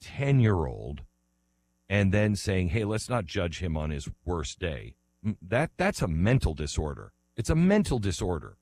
10-year-old and then saying, hey, let's not judge him on his worst day. That's a mental disorder. It's a mental disorder.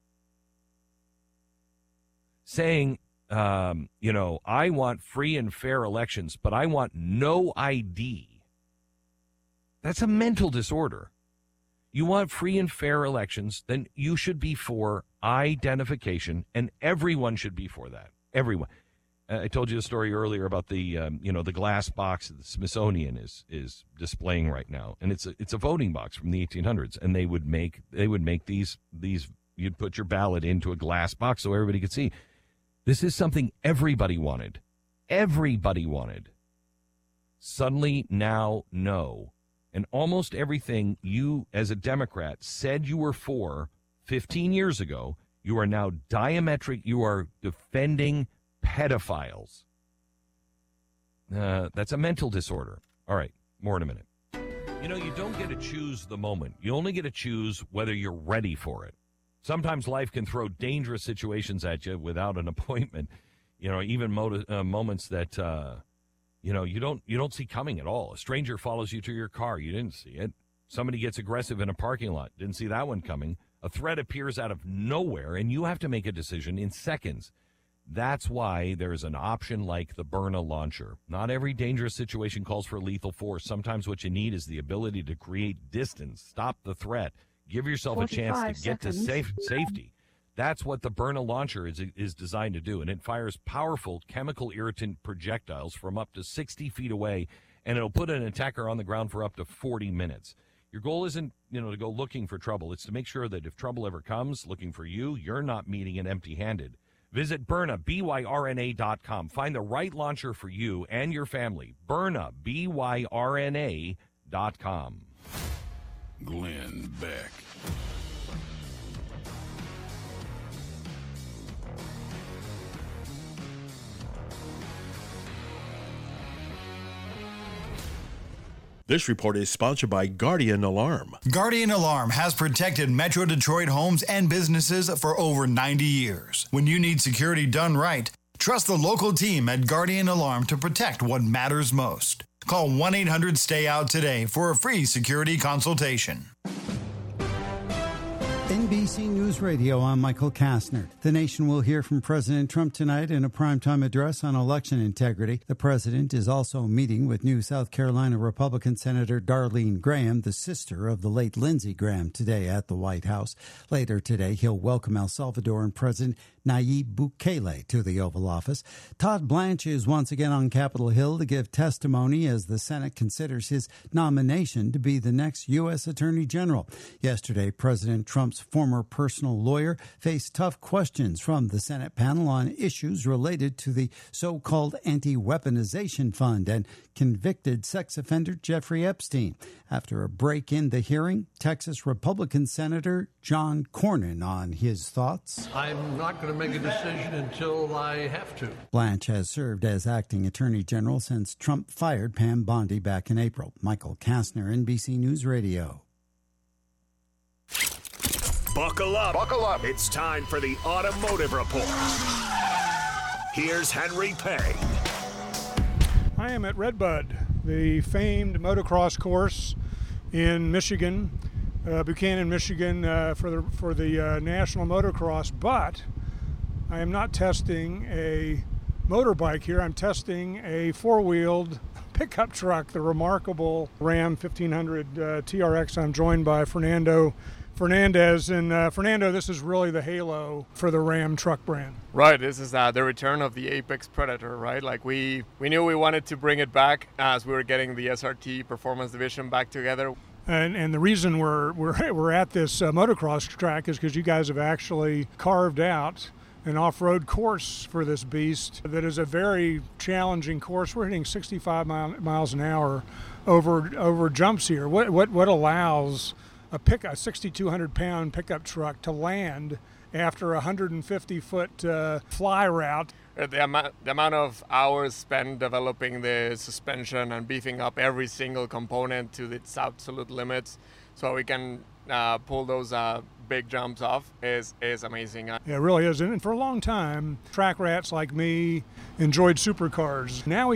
Saying, I want free and fair elections, but I want no ID. That's a mental disorder. You want free and fair elections, then you should be for identification, and everyone should be for that. Everyone. I told you a story earlier about the glass box that the Smithsonian is displaying right now, and it's a voting box from the 1800s, and they would make these. You'd put your ballot into a glass box so everybody could see. This is something everybody wanted. Everybody wanted. Suddenly, now, no. And almost everything you, as a Democrat, said you were for 15 years ago, you are now you are defending pedophiles. That's a mental disorder. All right, more in a minute. You don't get to choose the moment. You only get to choose whether you're ready for it. Sometimes life can throw dangerous situations at you without an appointment. Even moments that you don't see coming at all. A stranger follows you to your car. You didn't see it. Somebody gets aggressive in a parking lot. Didn't see that one coming. A threat appears out of nowhere, and you have to make a decision in seconds. That's why there's an option like the Byrna launcher. Not every dangerous situation calls for lethal force. Sometimes what you need is the ability to create distance, stop the threat, give yourself a chance to get to safety. That's what the Byrna launcher is designed to do, and it fires powerful chemical irritant projectiles from up to 60 feet away, and it'll put an attacker on the ground for up to 40 minutes. Your goal isn't, to go looking for trouble. It's to make sure that if trouble ever comes looking for you, you're not meeting it empty-handed. Visit Byrna, BYRNA.com. Find the right launcher for you and your family. Byrna, BYRNA.com. Glenn Beck. This report is sponsored by Guardian Alarm. Guardian Alarm has protected Metro Detroit homes and businesses for over 90 years. When you need security done right, trust the local team at Guardian Alarm to protect what matters most. Call 1-800-STAY-OUT today for a free security consultation. NBC News Radio, I'm Michael Kastner. The nation will hear from President Trump tonight in a primetime address on election integrity. The president is also meeting with new South Carolina Republican Senator Darlene Graham, the sister of the late Lindsey Graham, today at the White House. Later today, he'll welcome El Salvadoran President Nayib Bukele to the Oval Office. Todd Blanche is once again on Capitol Hill to give testimony as the Senate considers his nomination to be the next U.S. Attorney General. Yesterday, President Trump's former personal lawyer faced tough questions from the Senate panel on issues related to the so-called anti-weaponization fund and convicted sex offender Jeffrey Epstein. After a break in the hearing, Texas Republican Senator John Cornyn on his thoughts. I'm not going to make a decision until I have to. Blanche has served as acting attorney general since Trump fired Pam Bondi back in April. Michael Kastner, NBC News Radio. Buckle up. Buckle up. It's time for the Automotive Report. Here's Henry Payne. I am at Redbud, the famed motocross course in Michigan, Buchanan, Michigan, for the National Motocross, but I am not testing a motorbike here. I'm testing a four-wheeled pickup truck, the remarkable Ram 1500 TRX. I'm joined by Fernando Fernandez, and Fernando, this is really the halo for the Ram truck brand. Right, this is the return of the Apex Predator, right? Like we knew we wanted to bring it back as we were getting the SRT Performance Division back together. And the reason we're at this motocross track is because you guys have actually carved out an off-road course for this beast that is a very challenging course. We're hitting 65 miles an hour over jumps here. What allows a 6,200-pound pickup truck to land after a 150-foot fly route? The amount of hours spent developing the suspension and beefing up every single component to its absolute limits so we can pull those big jumps off is amazing. Yeah, it really is. And for a long time, track rats like me enjoyed supercars. Now we